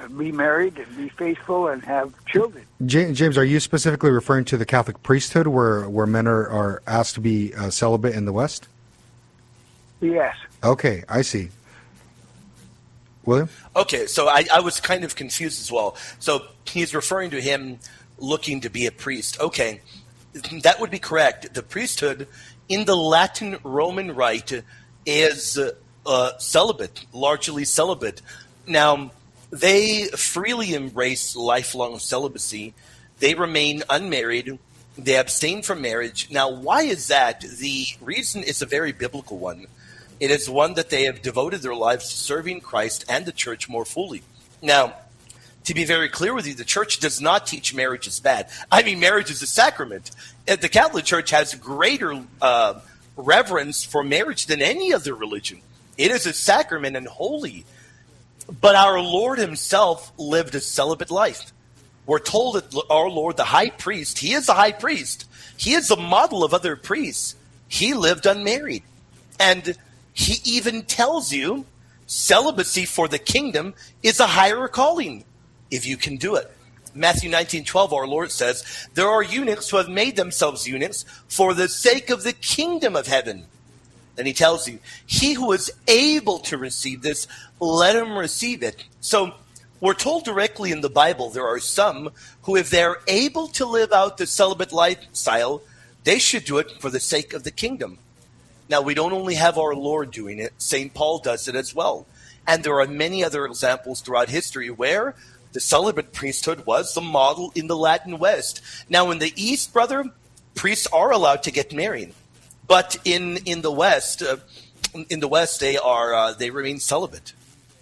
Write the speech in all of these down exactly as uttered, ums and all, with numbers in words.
be married and be faithful and have children. James, are you specifically referring to the Catholic priesthood where, where men are, are asked to be uh, celibate in the West? Yes. Okay, I see. William? Okay, so I, I was kind of confused as well. So he's referring to him looking to be a priest. Okay, that would be correct. The priesthood in the Latin Roman Rite is uh, uh, celibate, largely celibate. Now, they freely embrace lifelong celibacy. They remain unmarried. They abstain from marriage. Now, why is that? The reason is a very biblical one. It is one that they have devoted their lives to serving Christ and the church more fully. Now, to be very clear with you, the church does not teach marriage is bad. I mean, marriage is a sacrament. The Catholic Church has greater uh, reverence for marriage than any other religion. It is a sacrament and holy. But our Lord himself lived a celibate life. We're told that our Lord, the high priest, he is a high priest. He is a model of other priests. He lived unmarried. And he even tells you celibacy for the kingdom is a higher calling if you can do it. Matthew nineteen twelve, our Lord says, there are eunuchs who have made themselves eunuchs for the sake of the kingdom of heaven. And he tells you, he who is able to receive this, let him receive it. So we're told directly in the Bible there are some who, if they're able to live out the celibate lifestyle, they should do it for the sake of the kingdom. Now, we don't only have our Lord doing it. Saint Paul does it as well. And there are many other examples throughout history where the celibate priesthood was the model in the Latin West. Now, in the East, brother, priests are allowed to get married. But in, in the West, uh, in the West, they are uh, they remain celibate.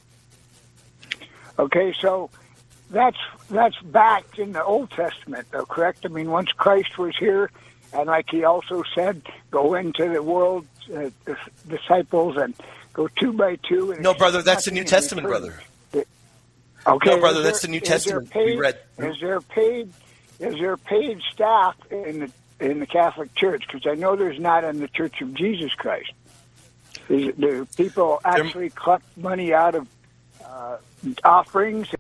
Okay, so that's that's back in the Old Testament, though, correct? I mean, once Christ was here, and like he also said, go into the world, uh, the disciples, and go two by two. And no, brother, that's the New Testament, brother. Okay, no, brother, there, that's the New Testament. Paid, we read. Is there paid? Is there paid staff in the in the Catholic Church? Because I know there's not in the Church of Jesus Christ. Is, do people actually collect money out of uh, offerings